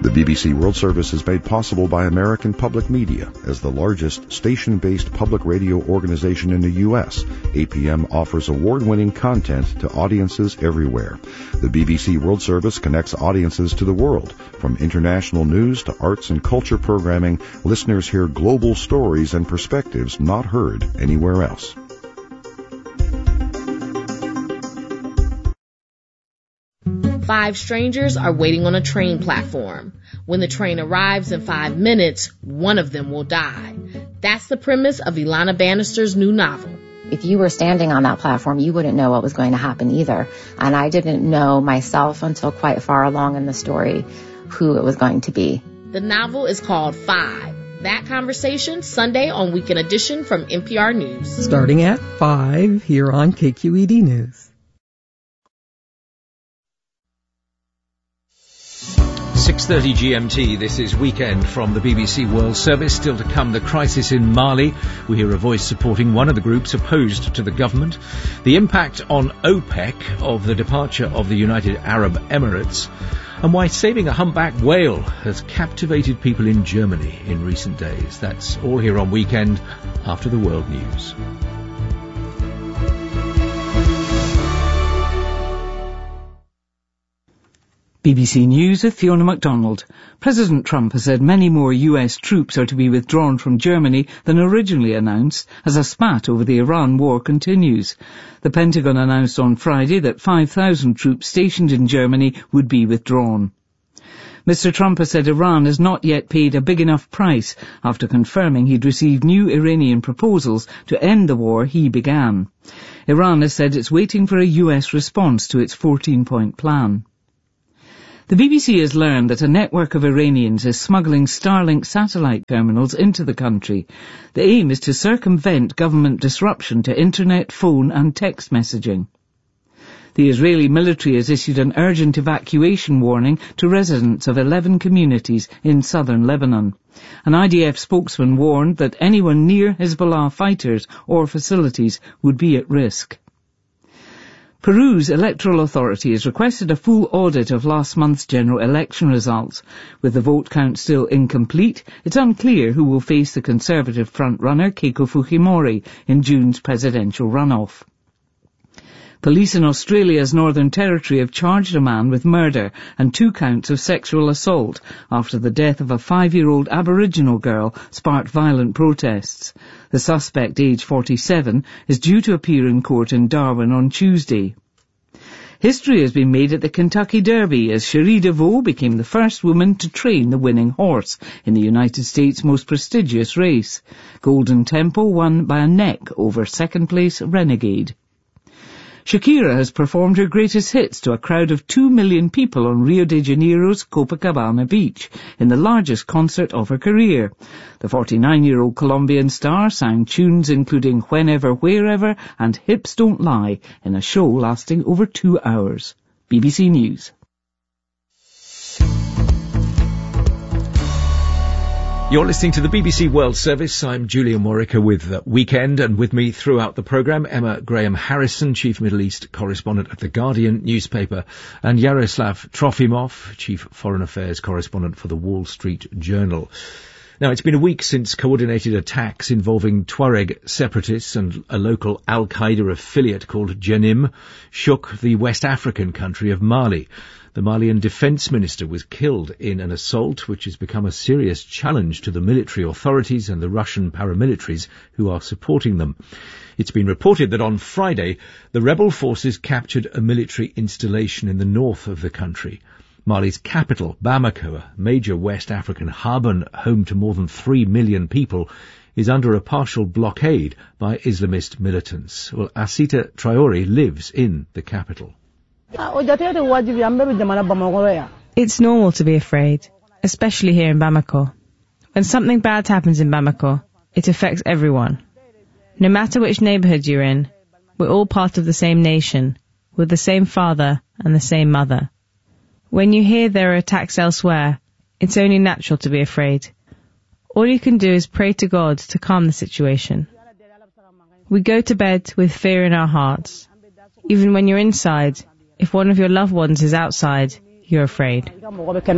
The BBC World Service is made possible by American Public Media. As the largest station-based public radio organization in the U.S., APM offers award-winning content to audiences everywhere. The BBC World Service connects audiences to the world. From international news to arts and culture programming, listeners hear global stories and perspectives not heard anywhere else. Five strangers are waiting on a train platform. When the train arrives in 5 minutes, one of them will die. That's the premise of Ilana Bannister's new novel. If you were standing on that platform, you wouldn't know what was going to happen either. And I didn't know myself until quite far along in the story who it was going to be. The novel is called Five. That conversation Sunday on Weekend Edition from NPR News. Starting at 5 here on KQED News. 6:30 GMT, this is Weekend from the BBC World Service. Still to come, the crisis in Mali. We hear a voice supporting one of the groups opposed to the government. The impact on OPEC of the departure of the United Arab Emirates. And why saving a humpback whale has captivated people in Germany in recent days. That's all here on Weekend after the World News. BBC News with Fiona MacDonald. President Trump has said many more US troops are to be withdrawn from Germany than originally announced as a spat over the Iran war continues. The Pentagon announced on Friday that 5,000 troops stationed in Germany would be withdrawn. Mr. Trump has said Iran has not yet paid a big enough price after confirming he'd received new Iranian proposals to end the war he began. Iran has said it's waiting for a US response to its 14-point plan. The BBC has learned that a network of Iranians is smuggling Starlink satellite terminals into the country. The aim is to circumvent government disruption to internet, phone and text messaging. The Israeli military has issued an urgent evacuation warning to residents of 11 communities in southern Lebanon. An IDF spokesman warned that anyone near Hezbollah fighters or facilities would be at risk. Peru's electoral authority has requested a full audit of last month's general election results. With the vote count still incomplete, it's unclear who will face the Conservative front-runner Keiko Fujimori in June's presidential runoff. Police in Australia's Northern Territory have charged a man with murder and 2 counts of sexual assault after the death of a 5-year-old Aboriginal girl sparked violent protests. The suspect, aged 47, is due to appear in court in Darwin on Tuesday. History has been made at the Kentucky Derby as Cherie DeVaux became the first woman to train the winning horse in the United States' most prestigious race. Golden Temple won by a neck over second-place Renegade. Shakira has performed her greatest hits to a crowd of 2 million people on Rio de Janeiro's Copacabana beach in the largest concert of her career. The 49-year-old Colombian star sang tunes including Whenever, Wherever and Hips Don't Lie in a show lasting over 2 hours. BBC News. You're listening to the BBC World Service. I'm Julian Morica with Weekend, and with me throughout the programme, Emma Graham-Harrison, Chief Middle East Correspondent at The Guardian newspaper, and Yaroslav Trofimov, Chief Foreign Affairs Correspondent for The Wall Street Journal. Now, it's been a week since coordinated attacks involving Tuareg separatists and a local Al-Qaeda affiliate called Jenim shook the West African country of Mali. The Malian defence minister was killed in an assault which has become a serious challenge to the military authorities and the Russian paramilitaries who are supporting them. It's been reported that on Friday, the rebel forces captured a military installation in the north of the country. Mali's capital, Bamako, a major West African hub and home to more than 3 million people, is under a partial blockade by Islamist militants. Well, Asita Traore lives in the capital. It's normal to be afraid, especially here in Bamako. When something bad happens in Bamako, it affects everyone. No matter which neighbourhood you're in, we're all part of the same nation, with the same father and the same mother. When you hear there are attacks elsewhere, it's only natural to be afraid. All you can do is pray to God to calm the situation. We go to bed with fear in our hearts. Even when you're inside, if one of your loved ones is outside, you're afraid.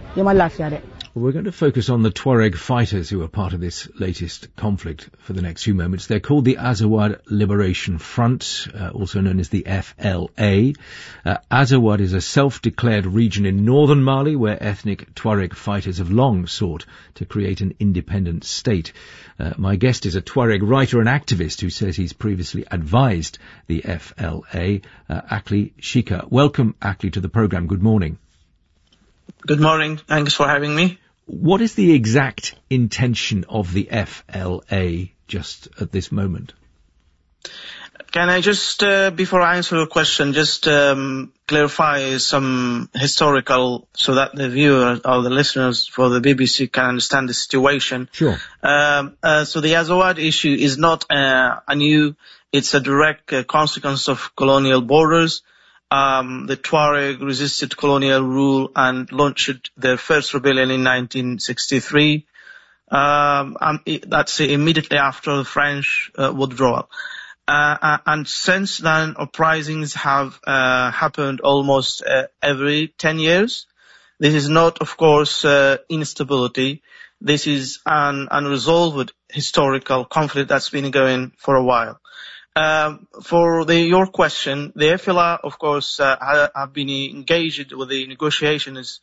Well, we're going to focus on the Tuareg fighters who are part of this latest conflict for the next few moments. They're called the Azawad Liberation Front, also known as the FLA. Azawad is a self-declared region in northern Mali where ethnic Tuareg fighters have long sought to create an independent state. My guest is a Tuareg writer and activist who says he's previously advised the FLA, Akli Shika. Welcome, Akli, to the programme. Good morning. Good morning. Thanks for having me. What is the exact intention of the FLA just at this moment? Can I just, before I answer your question, just clarify some historical, so that the viewers or the listeners for the BBC can understand the situation? Sure. So the Azawad issue is not a new, it's a direct consequence of colonial borders. The Tuareg resisted colonial rule and launched their first rebellion in 1963. That's immediately after the French withdrawal. And since then, uprisings have happened almost every 10 years. This is not, of course, instability. This is an unresolved historical conflict that's been going for a while. For your question, the FLA, of course, have been engaged with the negotiations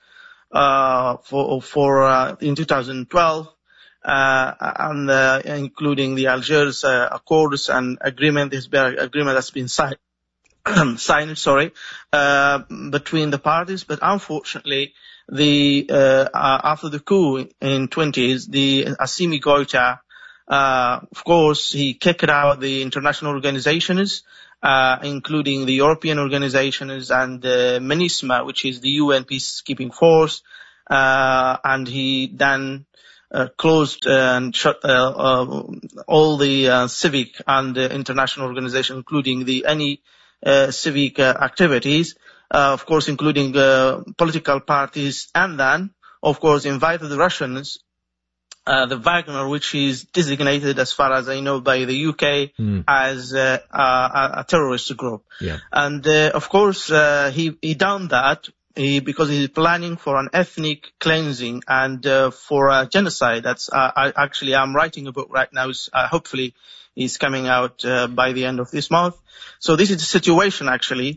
in 2012, and including the Algiers Accords and agreement. This agreement has been signed, between the parties. But unfortunately, after the coup in 20s, the Assimi Goïta, of course, he kicked out the international organizations, including the European organizations and MINUSMA, which is the UN peacekeeping force, and he then closed and shut all the civic and international organizations, including any civic activities, of course, including political parties, and then, of course, invited the Russians, the Wagner, which is designated, as far as I know, by the UK as a terrorist group. Yeah. And of course, he done that because he's planning for an ethnic cleansing and for a genocide. That's I'm writing a book right now. Hopefully, is coming out by the end of this month. So this is the situation. Actually,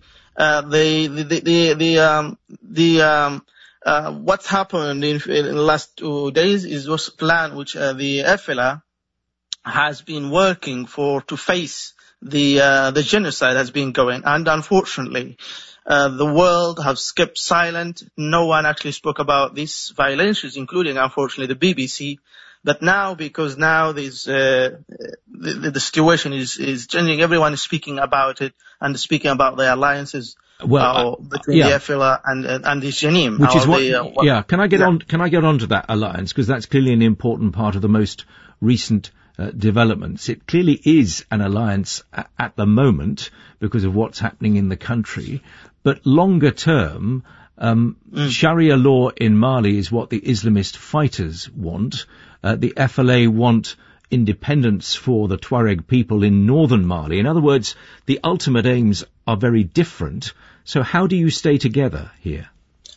what's happened in the last 2 days is was a plan which the FLA has been working for to face the genocide that's been going, and unfortunately, the world has kept silent. No one actually spoke about these violations, including, unfortunately, the BBC. But now, because now there's the situation is changing, everyone is speaking about it and speaking about the alliances. Between the FLA and the Jenim. Which is Can I get on to that alliance? Because that's clearly an important part of the most recent developments. It clearly is an alliance at the moment because of what's happening in the country. But longer term, Sharia law in Mali is what the Islamist fighters want. The FLA want independence for the Tuareg people in northern Mali. In other words, the ultimate aims are very different. So how do you stay together here?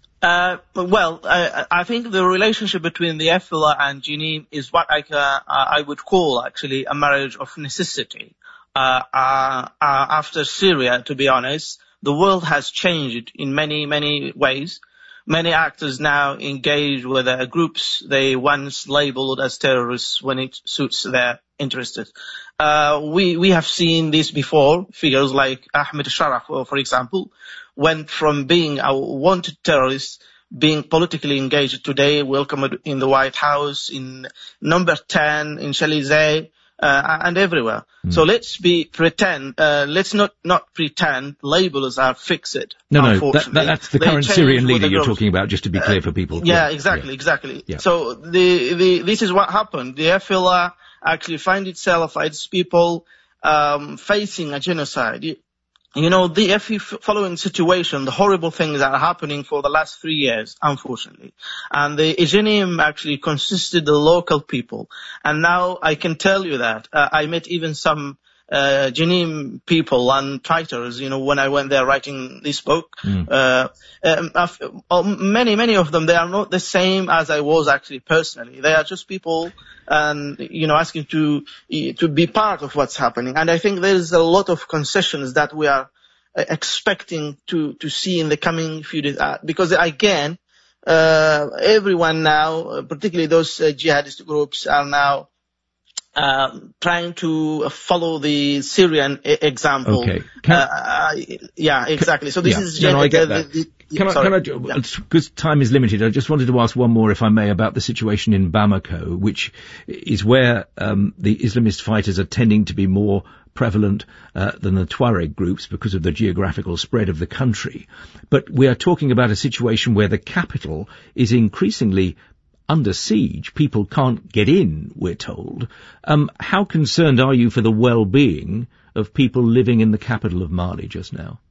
I think the relationship between the FLA and Jenim is what I would call actually a marriage of necessity. After Syria, to be honest, the world has changed in many, many ways. Many actors now engage with groups they once labeled as terrorists when it suits their interests. We have seen this before. Figures like Ahmed Sharaf, for example, went from being a wanted terrorist, being politically engaged today, welcomed in the White House, in number 10, in Champs-Élysées, and everywhere. So let's not pretend labels are fixed. No, that's the current Syrian leader you're talking about, just to be clear for people. Exactly. Yeah. So this is what happened. The FLA actually find itself, its people, facing a genocide. The following situation, the horrible things that are happening for the last 3 years, unfortunately. And the Jenim actually consisted of local people. And now I can tell you that I met even some Jenin people and fighters, when I went there writing this book. Many of them, they are not the same as I was actually personally. They are just people and, asking to be part of what's happening. And I think there's a lot of concessions that we are expecting to see in the coming few days. Because again, everyone now, particularly those jihadist groups, are now trying to follow the Syrian example. Okay. Yeah, exactly. So this is... I get that. Because time is limited, I just wanted to ask one more, if I may, about the situation in Bamako, which is where the Islamist fighters are tending to be more prevalent than the Tuareg groups because of the geographical spread of the country. But we are talking about a situation where the capital is increasingly under siege. People can't get in, we're told. How concerned are you for the well-being of people living in the capital of Mali just now?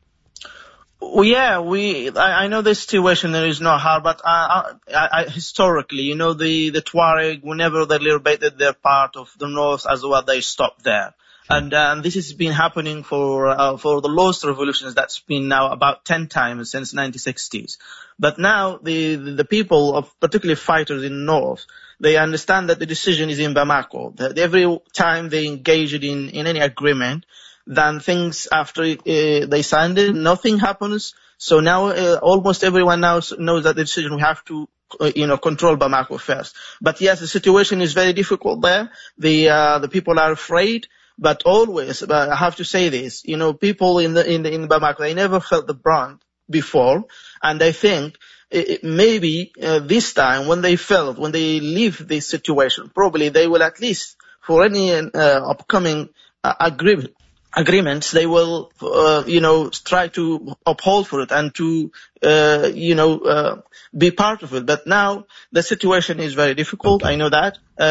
Well, yeah, I know the situation there is not hard, but historically, the Tuareg, whenever they liberated their part of the north as well, they stopped there. And this has been happening for the last revolutions. That's been now about 10 times since 1960s. But now the people of particularly fighters in the north, they understand that the decision is in Bamako. That every time they engage in any agreement, then things after they signed it, nothing happens. So now almost everyone now knows that the decision we have to control Bamako first. But yes, the situation is very difficult there. The people are afraid. But always, I have to say this, people in Bamako, they never felt the brunt before. And I think maybe this time when they leave this situation, probably they will at least, for any upcoming agreements, they will, try to uphold for it and to, be part of it. But now the situation is very difficult. Okay. I know that.